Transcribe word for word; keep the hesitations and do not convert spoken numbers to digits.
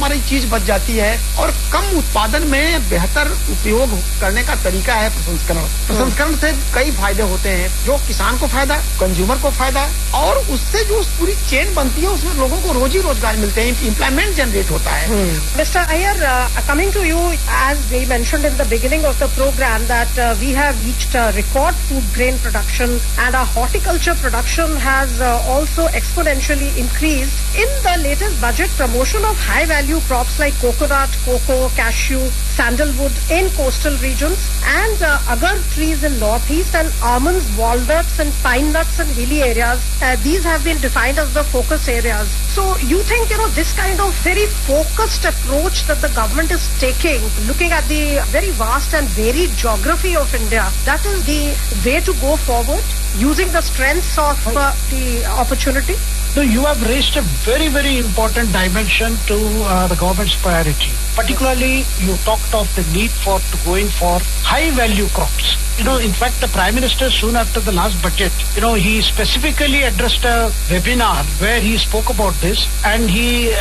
हमारी चीज बच जाती है और कम उत्पादन में बेहतर उपयोग करने का तरीका है प्रसंस्करण। प्रसंस्करण से कई फायदे होते हैं, जो किसान को फायदा, कंज्यूमर को फायदा, और उससे जो पूरी चेन बनती है उसमें लोगों को रोजी रोजगार मिलते हैं, एम्प्लॉयमेंट जनरेट होता है। Mister Iyer, uh, coming to you, as we mentioned in the beginning of the program that uh, we have reached uh, record food grain production and our horticulture production has uh, also exponentially increased. In the latest budget, promotion of high value crops like coconut, cocoa, cashew, sandalwood in coastal regions and uh, agar trees in northeast and almonds, walnuts and pine nuts in hilly areas. Uh, these have been defined as the focus areas. So you think, you know, this kind of very focused approach that the government is taking, looking at the very vast and varied geography of India, that is the way to go forward, using the strengths of uh, the opportunity? So you have raised a very, very important dimension to uh, the government's priority. Particularly, you talked of the need for to going for high-value crops. You know, in fact, the Prime Minister, soon after the last budget, you know, he specifically addressed a webinar where he spoke about this, and he